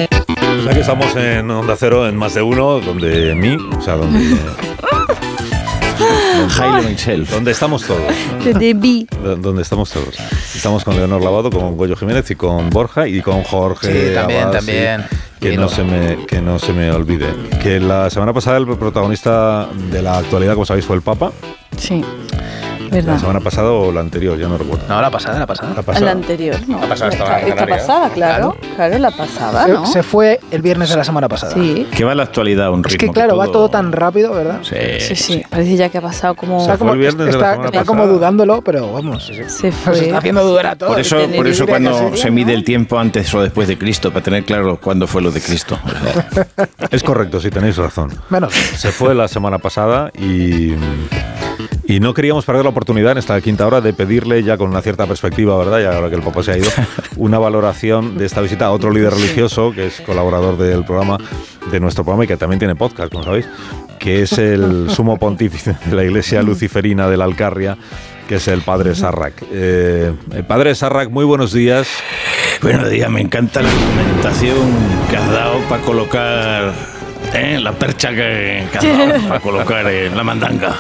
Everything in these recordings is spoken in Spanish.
O sea que estamos en Onda Cero, en Más de Uno, donde Jairo Michel. donde estamos todos. Donde estamos todos. Estamos con Leonor Lavado, con Goyo Jiménez y con Borja y con Jorge. Sí, también, Abad, también. Que no se me olvide. Que la semana pasada el protagonista de la actualidad, como sabéis, fue el Papa. Sí, verdad. La semana pasada o la anterior, ya no recuerdo. No, la pasada. La anterior, ¿no? La pasada estaba en Esta Canarias. pasada, claro, la pasada, ¿no? Se fue el viernes de la semana pasada. Sí. Que va la actualidad a un ritmo. Es que claro, va todo tan rápido, ¿verdad? Sí. Parece ya que ha pasado como... O sea, como el viernes de la semana está como pasada. dudándolo, pero vamos. Se fue. Se está haciendo dudar a todos. Por eso cuando Tener se mide el tiempo antes o después de Cristo, para tener claro cuándo fue lo de Cristo. O sea, Es correcto, sí, tenéis razón. Menos. Se fue la semana pasada y no queríamos perder la oportunidad en esta quinta hora de pedirle, ya con una cierta perspectiva, ¿verdad? Y ahora que el Papa se ha ido, una valoración de esta visita a otro líder religioso, que es colaborador del programa, de nuestro programa y que también tiene podcast, como sabéis, que es el sumo pontífice de la Iglesia Luciferina de la Alcarria, que es el Padre Sarrak. El Padre Sarrak, muy buenos días. buenos días, me encanta la argumentación que has dado para colocar la percha que has dado para colocar en la mandanga.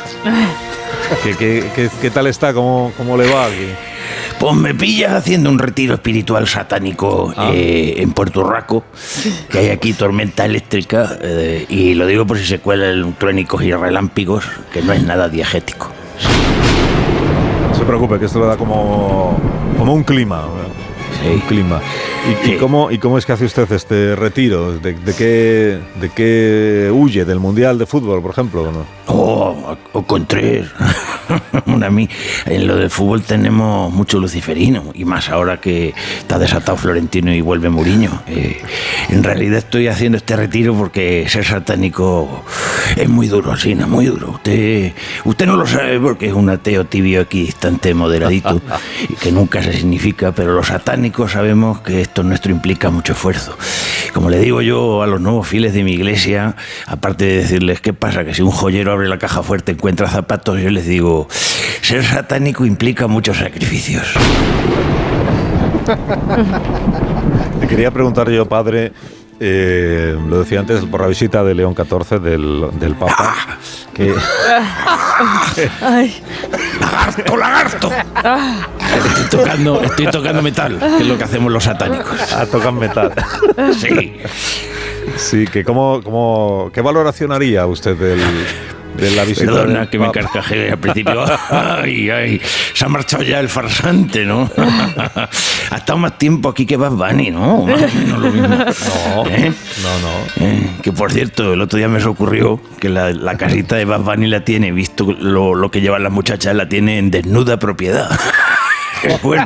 ¿Qué tal está? ¿Cómo le va aquí? Pues me pillas haciendo un retiro espiritual satánico en Puerto Rico, que hay aquí tormenta eléctrica, y lo digo por si se cuelan truénicos y relámpagos, que no es nada diegético. No se preocupe, que esto le da como un clima. Sí. Un clima. ¿Y cómo es que hace usted este retiro? ¿De qué huye? ¿Del Mundial de Fútbol, por ejemplo? ¿No? O con tres. A mí, en lo del fútbol tenemos mucho luciferino, y más ahora que está desatado Florentino y vuelve Mourinho. En realidad estoy haciendo este retiro porque ser satánico es muy duro, Sina, muy duro. Usted no lo sabe porque es un ateo tibio, equidistante, moderadito, y que nunca se significa, pero los satánicos sabemos que esto nuestro implica mucho esfuerzo. Como le digo yo a los nuevos fieles de mi iglesia, aparte de decirles qué pasa, que si un joyero abre la caja fuerte encuentra zapatos, yo les digo, ser satánico implica muchos sacrificios. Te quería preguntar yo, padre, lo decía antes, por la visita de León XIV, del Papa, que... Ay. ¡Lagarto! Estoy tocando metal, que es lo que hacemos los satánicos. Tocan metal. Sí. Sí, que ¿qué valoración haría usted de la visita? Perdona que me carcajee al principio. Ay, se ha marchado ya el farsante, ¿no? Ha estado más tiempo aquí que Bad Bunny, ¿no? Más o menos lo mismo. No. Que por cierto, el otro día me se ocurrió que la casita de Bad Bunny la tiene, visto lo que llevan las muchachas, la tiene en desnuda propiedad. Es bueno,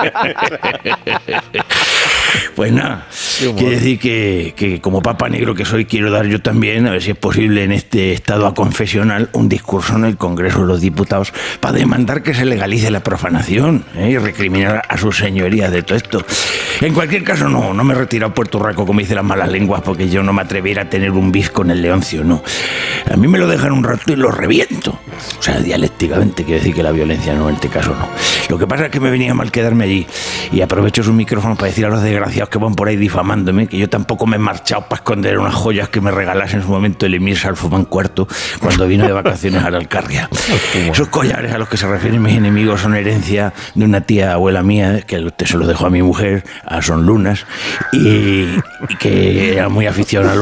Pues nada, quiere decir que como Papa Negro que soy, quiero dar yo también, a ver si es posible en este estado aconfesional, un discurso en el Congreso de los Diputados para demandar que se legalice la profanación y recriminar a sus señorías de todo esto. En cualquier caso, no me he retirado a Puerto Rico como dicen las malas lenguas, porque yo no me atreviera a tener un bis con el Leoncio, no. A mí me lo dejan un rato y lo reviento. O sea, dialécticamente, quiere decir que la violencia no, en este caso no. Lo que pasa es que me venía mal quedarme allí, y aprovecho su micrófono para decir a los desgraciados que van por ahí difamándome que yo tampoco me he marchado para esconder unas joyas que me regalase en su momento el emir Salfumán IV cuando vino de vacaciones a la Alcarria. Esos collares a los que se refieren mis enemigos son herencia de una tía abuela mía, que usted se los dejó a mi mujer, a Son Lunas, y que era muy aficionada